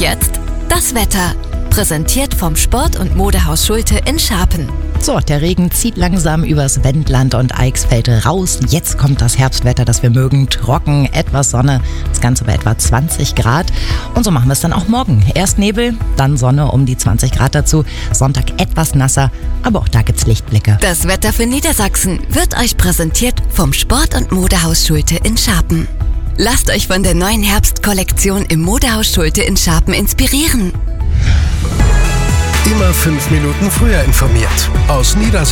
jetzt das Wetter. Präsentiert vom Sport- und Modehaus Schulte in Scharpen. So, der Regen zieht langsam übers Wendland und Eichsfeld raus. Jetzt kommt das Herbstwetter, das wir mögen. Trocken, etwas Sonne, das Ganze bei etwa 20 Grad. Und so machen wir es dann auch morgen. Erst Nebel, dann Sonne um die 20 Grad dazu. Sonntag etwas nasser, aber auch da gibt's Lichtblicke. Das Wetter für Niedersachsen wird euch präsentiert vom Sport- und Modehaus Schulte in Scharpen. Lasst euch von der neuen Herbstkollektion im Modehaus Schulte in Scharpen inspirieren. Immer 5 Minuten früher informiert. Aus Niedersachsen.